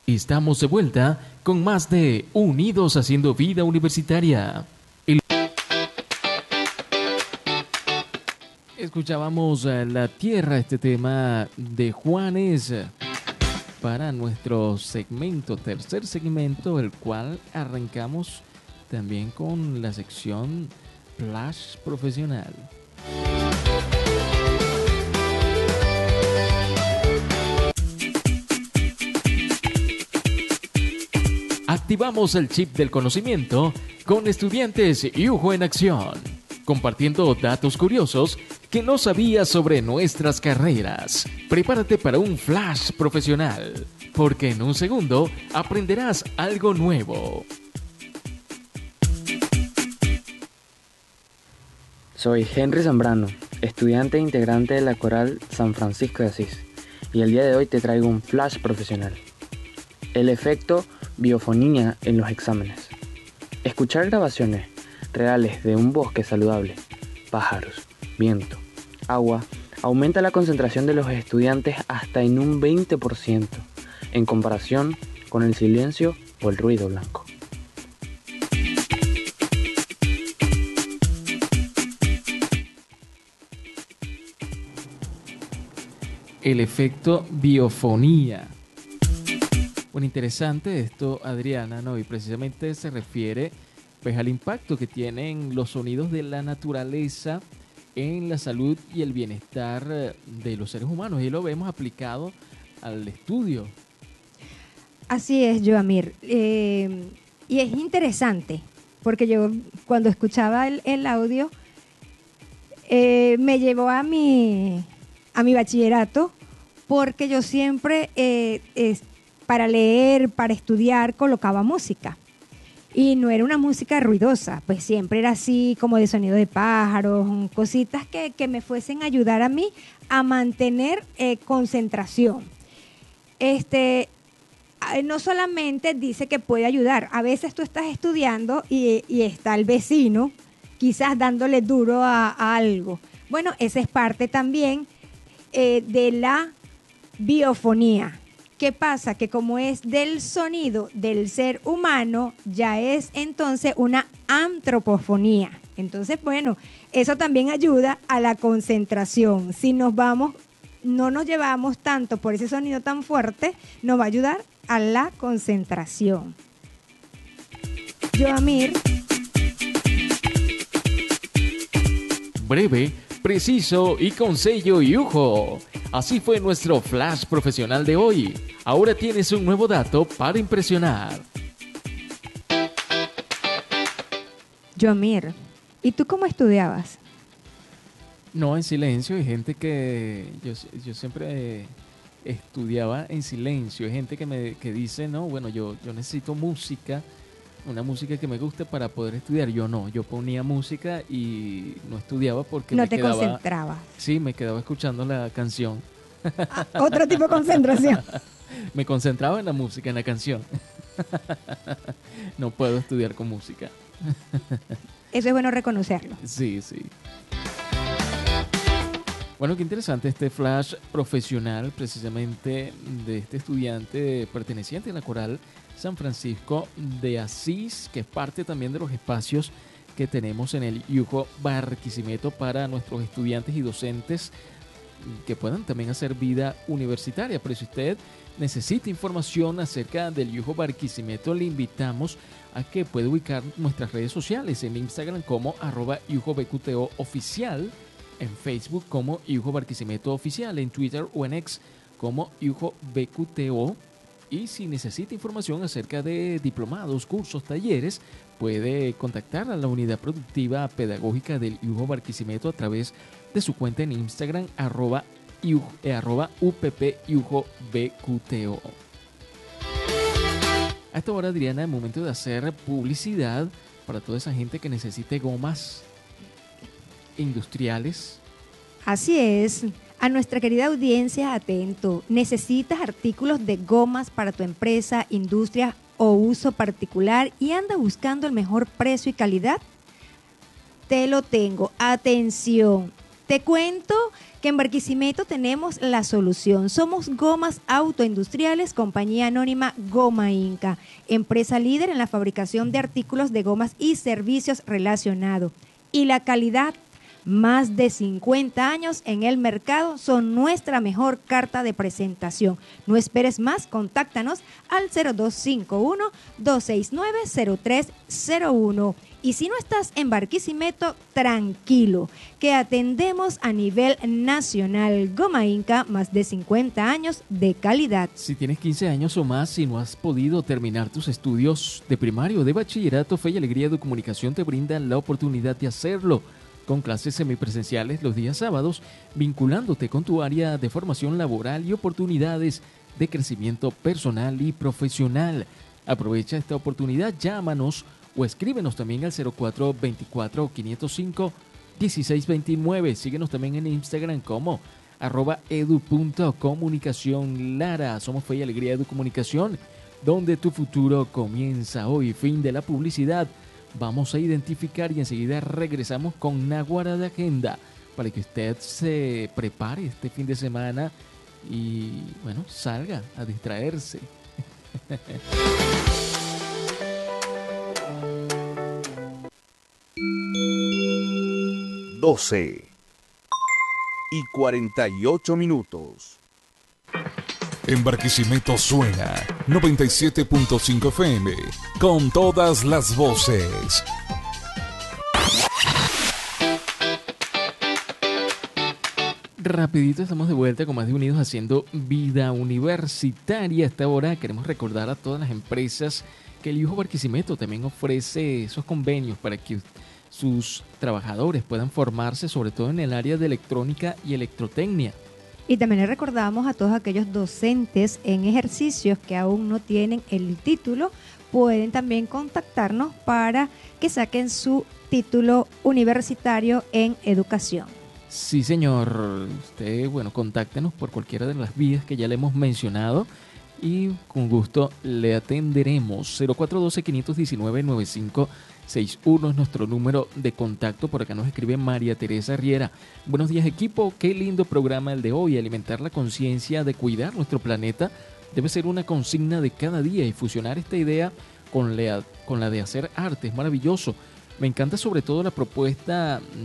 Estamos de vuelta con más de Unidos Haciendo Vida Universitaria. Escuchábamos La Tierra, este tema de Juanes, para nuestro segmento, tercer segmento, el cual arrancamos también con la sección Flash Profesional. Activamos el chip del conocimiento con estudiantes Yujo en acción, compartiendo datos curiosos que no sabías sobre nuestras carreras. Prepárate para un flash profesional, porque en un segundo aprenderás algo nuevo. Soy Henry Zambrano, estudiante e integrante de la coral San Francisco de Asís, y el día de hoy te traigo un flash profesional. El efecto biofonía en los exámenes. Escuchar grabaciones reales de un bosque saludable, pájaros, viento, agua, aumenta la concentración de los estudiantes hasta en un 20% en comparación con el silencio o el ruido blanco. El efecto biofonía. Bueno, interesante esto, Adriana, ¿no? Y precisamente se refiere pues al impacto que tienen los sonidos de la naturaleza en la salud y el bienestar de los seres humanos. Y lo vemos aplicado al estudio. Así es, Joamir. Y es interesante, porque yo cuando escuchaba el audio, me llevó a mi bachillerato, porque yo siempre, para leer, para estudiar, colocaba música. Y no era una música ruidosa, pues siempre era así como de sonido de pájaros, cositas que me fuesen a ayudar a mí a mantener concentración. No solamente dice que puede ayudar, a veces tú estás estudiando y está el vecino quizás dándole duro a algo. Bueno, esa es parte también de la biofonía. ¿Qué pasa? Que como es del sonido del ser humano, ya es entonces una antropofonía. Entonces, bueno, eso también ayuda a la concentración. Si no nos llevamos tanto por ese sonido tan fuerte, nos va a ayudar a la concentración. Joamir. Breve, preciso y con sello Yujo. Así fue nuestro flash profesional de hoy. Ahora tienes un nuevo dato para impresionar. Joamir, ¿y tú cómo estudiabas? No, en silencio. Hay gente que yo siempre estudiaba en silencio. Hay gente que dice, no, bueno, yo necesito música, una música que me guste para poder estudiar. Yo no, yo ponía música y no estudiaba porque no te concentrabas. Sí, me quedaba escuchando la canción. Otro tipo de concentración. Me concentraba en la música, en la canción. No puedo estudiar con música. Eso es bueno reconocerlo. Sí, sí. Bueno, qué interesante este flash profesional precisamente de este estudiante perteneciente a la coral San Francisco de Asís, que es parte también de los espacios que tenemos en el Yujo Barquisimeto para nuestros estudiantes y docentes que puedan también hacer vida universitaria. Pero si usted necesita información acerca del Yujo Barquisimeto, le invitamos a que pueda ubicar nuestras redes sociales en Instagram como @YujoBQTO oficial, en Facebook como Yujo Barquisimeto oficial, en Twitter o en X como Yujo BQTO. Y si necesita información acerca de diplomados, cursos, talleres, puede contactar a la unidad productiva pedagógica del Yujo Barquisimeto a través de su cuenta en Instagram @UPPYujoBQTO. A esta hora, Adriana, es momento de hacer publicidad para toda esa gente que necesite gomas industriales. Así es. A nuestra querida audiencia, atento. ¿Necesitas artículos de gomas para tu empresa, industria o uso particular y anda buscando el mejor precio y calidad? Te lo tengo. Atención. Te cuento que en Barquisimeto tenemos la solución. Somos Gomas Autoindustriales, compañía anónima Goma Inca, empresa líder en la fabricación de artículos de gomas y servicios relacionados. Y la calidad, más de 50 años en el mercado, son nuestra mejor carta de presentación. No esperes más, contáctanos al 0251-269-0301. Y si no estás en Barquisimeto, tranquilo, que atendemos a nivel nacional. Goma Inca, más de 50 años de calidad. Si tienes 15 años o más y no has podido terminar tus estudios de primario o de bachillerato, Fe y Alegría de Comunicación te brinda la oportunidad de hacerlo, con clases semipresenciales los días sábados, vinculándote con tu área de formación laboral y oportunidades de crecimiento personal y profesional. Aprovecha esta oportunidad, llámanos o escríbenos también al 0424-505-1629. Síguenos también en Instagram como @edu.comunicacionlara. Somos Fe y Alegría de Comunicación, donde tu futuro comienza hoy. Fin de la publicidad. Vamos a identificar y enseguida regresamos con Náguara de Agenda para que usted se prepare este fin de semana y, bueno, salga a distraerse. 12:48. En Barquisimeto suena 97.5 FM, con todas las voces. Rapidito estamos de vuelta con Más de Unidos haciendo vida universitaria. A esta hora queremos recordar a todas las empresas que el Yujo Barquisimeto también ofrece esos convenios para que sus trabajadores puedan formarse, sobre todo en el área de electrónica y electrotecnia. Y también le recordamos a todos aquellos docentes en ejercicios que aún no tienen el título, pueden también contactarnos para que saquen su título universitario en educación. Sí, señor. Usted, bueno, contáctenos por cualquiera de las vías que ya le hemos mencionado y con gusto le atenderemos. 0412-519-9561 es nuestro número de contacto. Por acá nos escribe María Teresa Riera. Buenos días, equipo. Qué lindo programa el de hoy. Alimentar la conciencia de cuidar nuestro planeta debe ser una consigna de cada día y fusionar esta idea con la de hacer arte es maravilloso. Me encanta sobre todo la propuesta